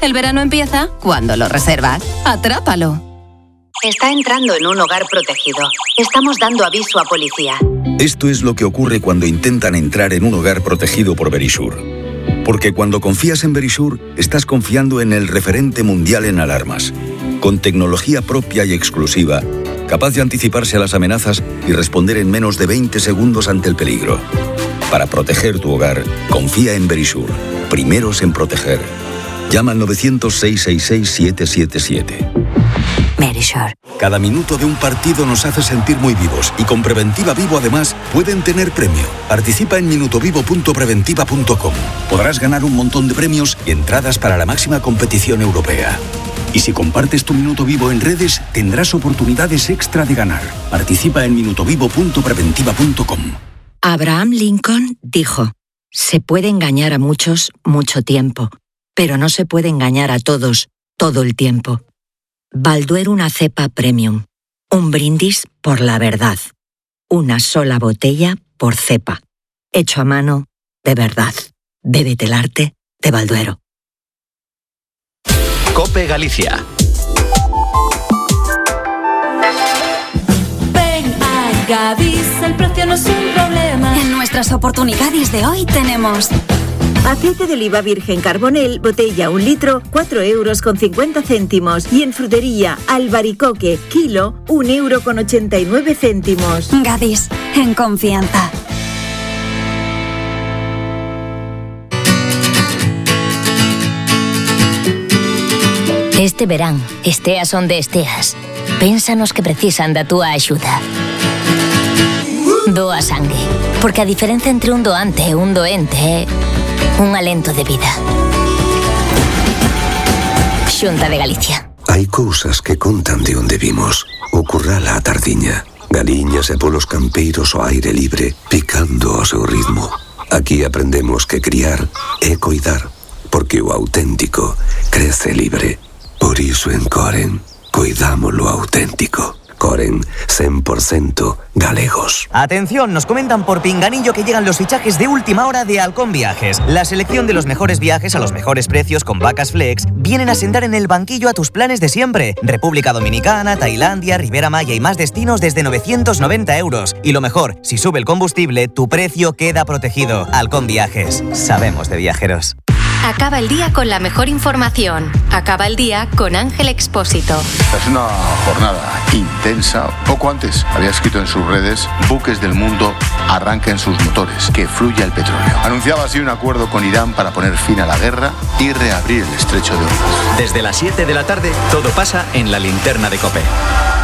El verano empieza cuando lo reservas. Atrápalo. Está entrando en un hogar protegido. Estamos dando aviso a policía. Esto es lo que ocurre cuando intentan entrar en un hogar protegido por Verisure. Porque cuando confías en Verisure, estás confiando en el referente mundial en alarmas. Con tecnología propia y exclusiva, capaz de anticiparse a las amenazas y responder en menos de 20 segundos ante el peligro. Para proteger tu hogar, confía en Verisure. Primeros en proteger. Llama al 900-666-777. Verisure. Cada minuto de un partido nos hace sentir muy vivos y con Preventiva Vivo además pueden tener premio. Participa en minutovivo.preventiva.com. Podrás ganar un montón de premios y entradas para la máxima competición europea. Y si compartes tu Minuto Vivo en redes, tendrás oportunidades extra de ganar. Participa en minutovivo.preventiva.com. Abraham Lincoln dijo: se puede engañar a muchos mucho tiempo, pero no se puede engañar a todos todo el tiempo. Balduero, una cepa premium. Un brindis por la verdad. Una sola botella por cepa. Hecho a mano de verdad. Bébete el arte de Balduero. COPE Galicia. Ven a Gadis, el precio no es un problema. En nuestras oportunidades de hoy tenemos... aceite de oliva virgen Carbonell, botella 1 litro, 4,50 €. Y en frutería, albaricoque, kilo, 1,89 €. Gadis, en confianza. Este verán, esteas onde esteas, pénsanos que precisan da túa axuda. Doa sangue, porque a diferencia entre un doante e un doente é un alento de vida. Xunta de Galicia. Hai cousas que contan de onde vimos. O curral á tardiña. Galiñas e polos campeiros ao aire libre, picando ao seu ritmo. Aquí aprendemos que criar é coidar, porque o auténtico crece libre. Por iso en Coren, coidamos lo auténtico. Coren, 100% galegos. Atención, nos comentan por Pinganillo que llegan los fichajes de última hora de Halcón Viajes. La selección de los mejores viajes a los mejores precios con vacas flex vienen a sentar en el banquillo a tus planes de siempre. República Dominicana, Tailandia, Ribera Maya y más destinos desde 990 €. Y lo mejor, si sube el combustible, tu precio queda protegido. Halcón Viajes. Sabemos de viajeros. Acaba el día con la mejor información. Acaba el día con Ángel Expósito. Es una jornada intensa. Poco antes había escrito en sus redes: buques del mundo arranquen sus motores, que fluya el petróleo. Anunciaba así un acuerdo con Irán para poner fin a la guerra y reabrir el estrecho de Hormuz. Desde las 7 de la tarde, todo pasa en la linterna de COPE.